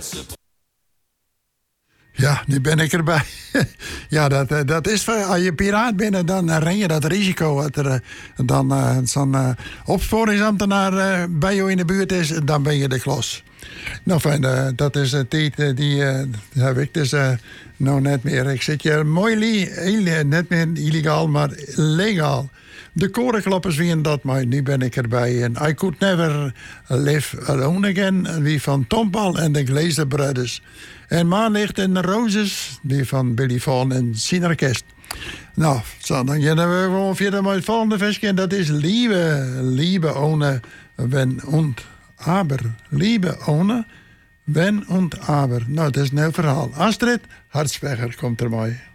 Ja, nu ben ik erbij. Ja, dat is als je piraat bent, dan ren je dat risico. Dat er dan zo'n opsporingsambtenaar bij jou in de buurt is, dan ben je de klos. Nou, fijn, dat is een tijd die heb ik dus nou net meer. Ik zit hier mooi net meer illegaal, maar legaal. De korenkloppers wien dat, maar nu ben ik erbij. En I Could Never Live Alone Again, wie van Tom Paul en de Glazer Brothers. En Maanlicht en de Roses, die van Billy Vaughan en zijn orkest. Nou, zo, dan gaan we gewoon verder met het volgende versje. En dat is Liebe ohne Wenn und Aber. Liebe ohne Wenn und Aber. Nou, dat is een heel verhaal. Astrid Hartsberger komt er mooi.